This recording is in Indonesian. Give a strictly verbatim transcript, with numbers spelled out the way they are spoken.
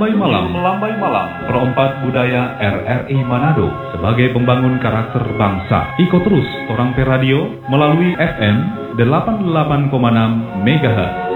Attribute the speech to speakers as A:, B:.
A: Melambai Malam, Melambai Malam, Perompat Budaya R R I Manado sebagai pembangun karakter bangsa. Iko terus Torang Pe Radio melalui F M delapan puluh delapan koma enam megahertz.